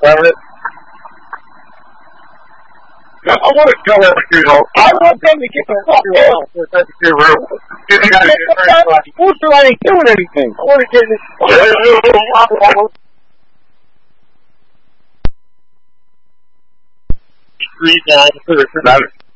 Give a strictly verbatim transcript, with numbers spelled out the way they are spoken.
of it. I want to tell them, you know, I want them to get the fuck out for thirty-two room. I ain't doing anything. I want to get this. Three times.